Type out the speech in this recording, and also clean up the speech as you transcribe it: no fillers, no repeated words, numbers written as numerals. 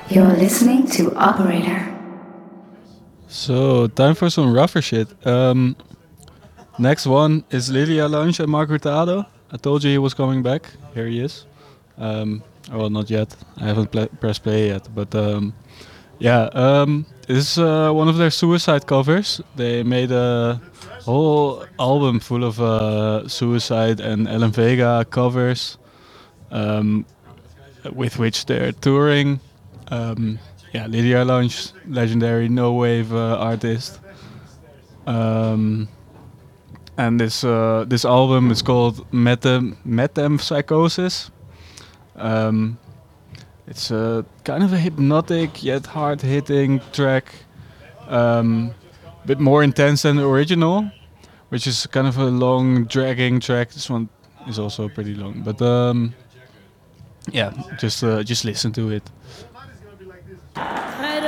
You're listening to Operator. So, time for some rougher shit. Next one is Lilia Lunch and Mark Hurtado. I told you he was coming back. Here he is. Well, not yet. I haven't pressed play yet. But this is one of their Suicide covers. They made a whole album full of Suicide and Ellen Vega covers, with which they're touring. Lydia Lunch, legendary no wave artist. And this album is called Metempsychosis. It's a kind of a hypnotic yet hard-hitting track, bit more intense than the original, which is kind of a long, dragging track. This one is also pretty long, but just listen to it.